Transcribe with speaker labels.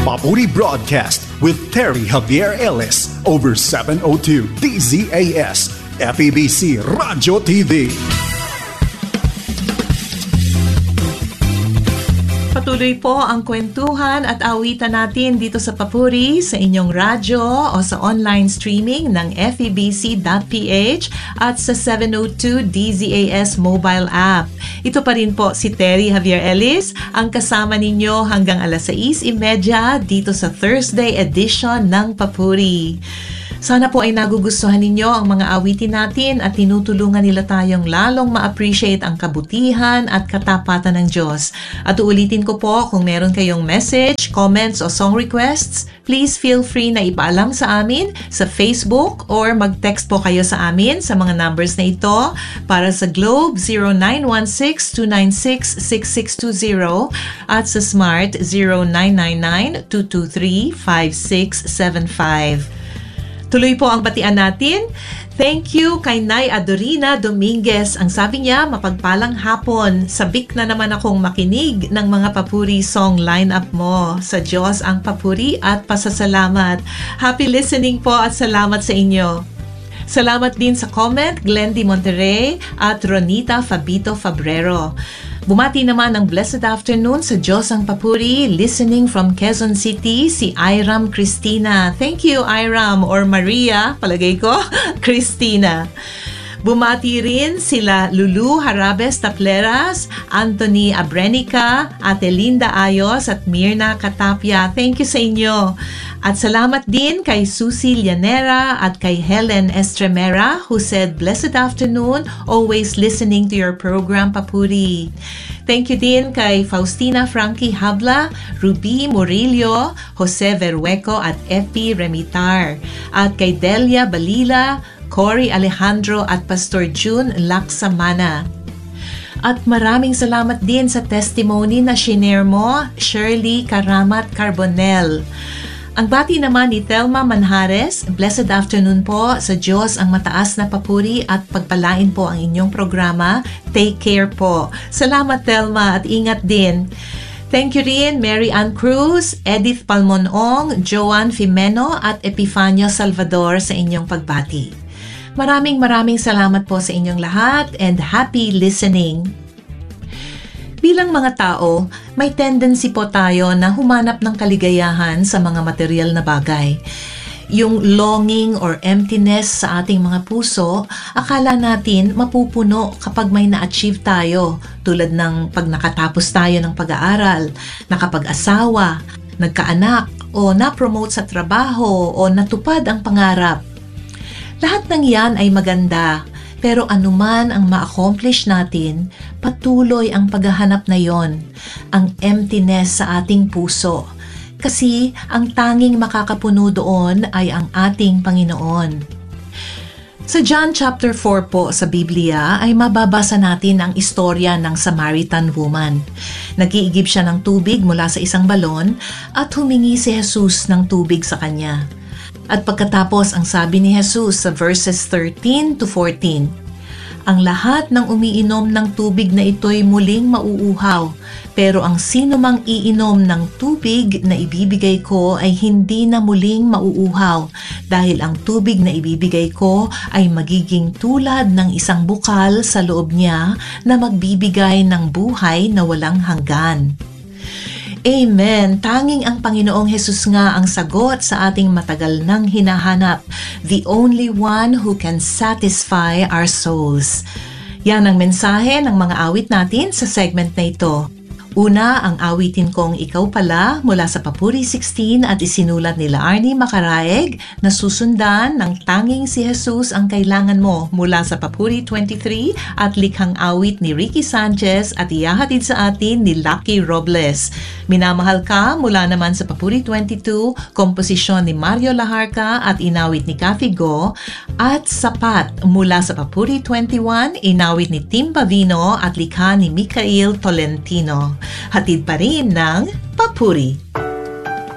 Speaker 1: Papuri Broadcast with Terry Javier Ellis over 702 DZAS, FEBC Radio TV.
Speaker 2: Patuloy po ang kwentuhan at awitan natin dito sa Papuri sa inyong radyo o sa online streaming ng FEBC.ph at sa 702 DZAS mobile app. Ito pa rin po si Terry Javier Ellis, ang kasama ninyo hanggang alas 6:30 dito sa Thursday edition ng Papuri. Sana po ay nagugustuhan ninyo ang mga awitin natin at tinutulungan nila tayong lalong ma-appreciate ang kabutihan at katapatan ng Diyos. At uulitin ko po, kung meron kayong message, comments o song requests, please feel free na ipaalam sa amin sa Facebook or mag-text po kayo sa amin sa mga numbers na ito. Para sa Globe, 0916-296-6620 at sa Smart, 0999-223-5675. Tuloy po ang batian natin. Thank you kay Nay Adorina Dominguez. Ang sabi niya, mapagpalang hapon. Sabik na naman akong makinig ng mga papuri song lineup mo. Sa Diyos ang papuri at pasasalamat. Happy listening po at salamat sa inyo. Salamat din sa comment, Glendy Monterrey at Ronita Fabito Fabrero. Bumati naman ng blessed afternoon sa Diyos ang Papuri, listening from Quezon City, si Iram Cristina. Thank you, Iram, or Maria, palagay ko, Cristina. Bumati rin sila Lulu Harabes Tapleras, Anthony Abrenica, Ate Linda Ayos at Mirna Katapia. Thank you sa inyo. At salamat din kay Susie Llanera at kay Helen Estremera who said, "Blessed afternoon, always listening to your program, Papuri." Thank you din kay Faustina Frankie Habla, Ruby Murillo, Jose Verhueco at Epi Remitar. At kay Delia Balila, Cory Alejandro at Pastor June Laksamana. At maraming salamat din sa testimony na shinare mo, Shirley Karamat Carbonel. Ang bati naman ni Thelma Manjares, blessed afternoon po, sa Diyos ang mataas na papuri at pagpalain po ang inyong programa. Take care po. Salamat Thelma at ingat din. Thank you rin Mary Ann Cruz, Edith Palmonong, Joan Fimeno at Epifanio Salvador sa inyong pagbati. Maraming salamat po sa inyong lahat and happy listening. Bilang mga tao, may tendency po tayo na humanap ng kaligayahan sa mga material na bagay. Yung longing or emptiness sa ating mga puso, akala natin mapupuno kapag may na-achieve tayo, tulad ng pag nakatapos tayo ng pag-aaral, nakapag-asawa, nagkaanak, o na-promote sa trabaho, o natupad ang pangarap. Lahat ng yan ay maganda. Pero anuman ang ma-accomplish natin, patuloy ang paghahanap na yon, ang emptiness sa ating puso. Kasi ang tanging makakapuno doon ay ang ating Panginoon. Sa John chapter 4 po sa Biblia ay mababasa natin ang istorya ng Samaritan woman. Nag-iigib siya ng tubig mula sa isang balon at humingi si Jesus ng tubig sa kanya. At pagkatapos ang sabi ni Jesus sa verses 13 to 14, "Ang lahat ng umiinom ng tubig na ito'y muling mauuhaw, pero ang sino mang iinom ng tubig na ibibigay ko ay hindi na muling mauuhaw, dahil ang tubig na ibibigay ko ay magiging tulad ng isang bukal sa loob niya na magbibigay ng buhay na walang hanggan." Amen. Tanging ang Panginoong Hesus nga ang sagot sa ating matagal nang hinahanap. The only one who can satisfy our souls. Yan ang mensahe ng mga awit natin sa segment na ito. Una, ang awitin kong Ikaw Pala mula sa Papuri 16 at isinulat nila Arnie Macaraeg na susundan ng Tanging si Jesus ang Kailangan Mo mula sa Papuri 23 at likhang awit ni Ricky Sanchez at ihahatid sa atin ni Lucky Robles. Minamahal Ka mula naman sa Papuri 22, komposisyon ni Mario Laharca at inawit ni Kathy Go, at Sapat mula sa Papuri 21, inawit ni Tim Pavino at likha ni Michael Tolentino. Hatid pa rin ng Papuri.